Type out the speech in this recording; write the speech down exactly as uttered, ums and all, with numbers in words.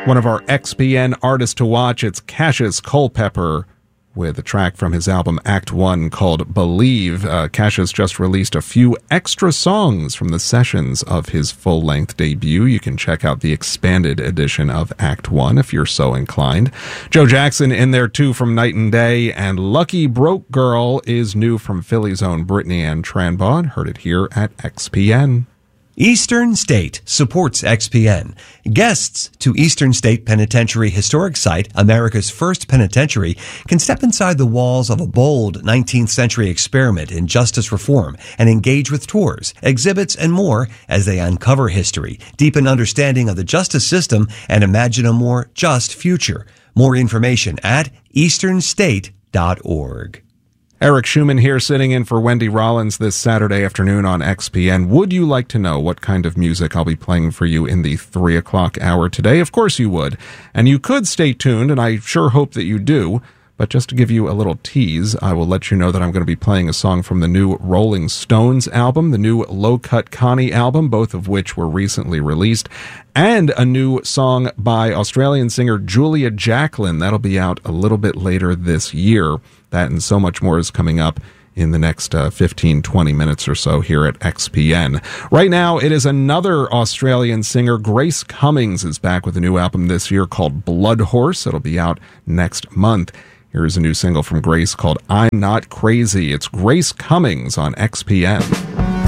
One of our X P N artists to watch, it's Cassius Culpepper with a track from his album Act One called Believe. Uh, Cassius just released a few extra songs from the sessions of his full-length debut. You can check out the expanded edition of Act One if you're so inclined. Joe Jackson in there too from Night and Day, and Lucky Broke Girl is new from Philly's own Brittany Ann Tranbaugh. Heard it here at X P N. Eastern State supports X P N. Guests to Eastern State Penitentiary Historic Site, America's first penitentiary, can step inside the walls of a bold nineteenth century experiment in justice reform and engage with tours, exhibits, and more as they uncover history, deepen understanding of the justice system, and imagine a more just future. More information at eastern state dot org. Eric Schumann here, sitting in for Wendy Rollins this Saturday afternoon on X P N. Would you like to know what kind of music I'll be playing for you in the three o'clock hour today? Of course you would. And you could stay tuned, and I sure hope that you do. But just to give you a little tease, I will let you know that I'm going to be playing a song from the new Rolling Stones album, the new Low Cut Connie album, both of which were recently released, and a new song by Australian singer Julia Jacklin. That'll be out a little bit later this year. That and so much more is coming up in the next uh, fifteen, twenty minutes or so here at X P N. Right now, it is another Australian singer. Grace Cummings is back with a new album this year called Blood Horse. It'll be out next month. Here is a new single from Grace called I'm Not Crazy. It's Grace Cummings on X P N.